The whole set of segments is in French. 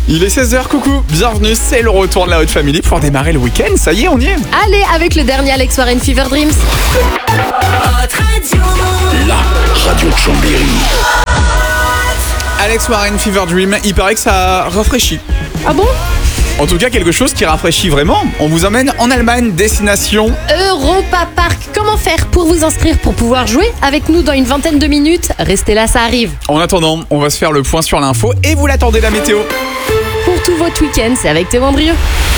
Il est 16h, coucou, bienvenue, c'est le retour de la Haute Family pour démarrer le week-end, ça y est, on y est. Allez, avec le dernier Alex Warren Fever Dreams. La radio de Chambéry. Alex Warren Fever Dream, il paraît que ça rafraîchit. Ah bon? En tout cas, quelque chose qui rafraîchit vraiment. On vous emmène en Allemagne, destination Europa Park. Comment faire pour vous inscrire pour pouvoir jouer avec nous dans une vingtaine de minutes? Restez là, ça arrive. En attendant, on va se faire le point sur l'info et vous l'attendez la météo. Pour tout votre week-end, c'est avec Théo Andrieux.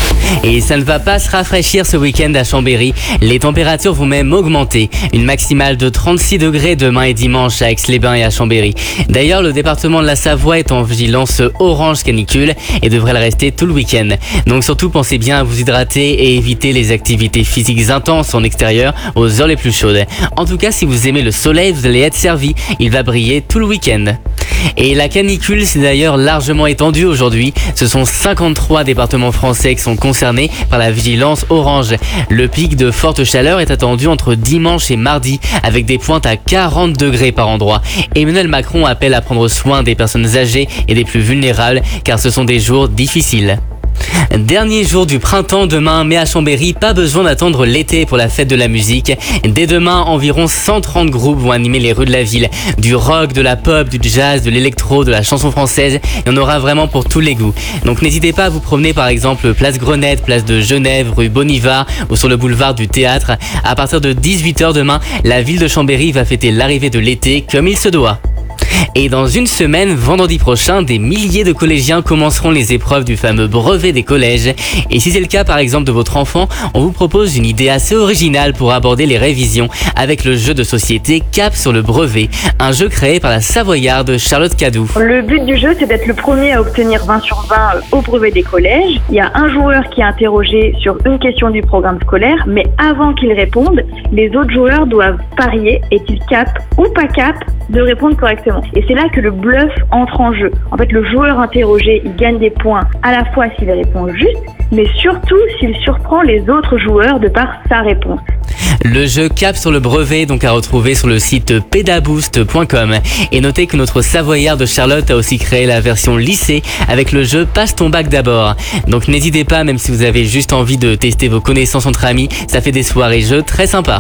Et ça ne va pas se rafraîchir ce week-end à Chambéry. Les températures vont même augmenter. Une maximale de 36 degrés demain et dimanche à Aix-les-Bains et à Chambéry. D'ailleurs, le département de la Savoie est en vigilance orange canicule et devrait le rester tout le week-end. Donc surtout, pensez bien à vous hydrater et éviter les activités physiques intenses en extérieur aux heures les plus chaudes. En tout cas, si vous aimez le soleil, vous allez être servi. Il va briller tout le week-end. Et la canicule s'est d'ailleurs largement étendue aujourd'hui. Ce sont 53 départements français qui sont concernés par la vigilance orange. Le pic de forte chaleur est attendu entre dimanche et mardi, avec des pointes à 40 degrés par endroit. Emmanuel Macron appelle à prendre soin des personnes âgées et des plus vulnérables, car ce sont des jours difficiles. Dernier jour du printemps demain, mais à Chambéry, pas besoin d'attendre l'été pour la fête de la musique. Dès demain, environ 130 groupes vont animer les rues de la ville. Du rock, de la pop, du jazz, de l'électro, de la chanson française. Il y en aura vraiment pour tous les goûts. Donc n'hésitez pas à vous promener par exemple place Grenette, place de Genève, rue Bonnivard ou sur le boulevard du Théâtre. À partir de 18h demain, la ville de Chambéry va fêter l'arrivée de l'été comme il se doit. Et dans une semaine, vendredi prochain, des milliers de collégiens commenceront les épreuves du fameux brevet des collèges. Et si c'est le cas par exemple de votre enfant, on vous propose une idée assez originale pour aborder les révisions avec le jeu de société Cap sur le brevet, un jeu créé par la Savoyarde Charlotte Cadou. Le but du jeu, c'est d'être le premier à obtenir 20 sur 20 au brevet des collèges. Il y a un joueur qui est interrogé sur une question du programme scolaire, mais avant qu'il réponde, les autres joueurs doivent parier, est-il cap ou pas cap de répondre correctement. Et c'est là que le bluff entre en jeu. En fait, le joueur interrogé, il gagne des points à la fois s'il répond juste, mais surtout s'il surprend les autres joueurs de par sa réponse. Le jeu Cap sur le brevet, donc à retrouver sur le site pedaboost.com. Et notez que notre Savoyarde de Charlotte a aussi créé la version lycée avec le jeu Passe ton bac d'abord. Donc n'hésitez pas, même si vous avez juste envie de tester vos connaissances entre amis, ça fait des soirées jeux très sympas.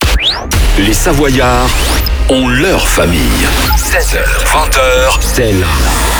Les Savoyards ont leur famille. 16h, 20h, c'est la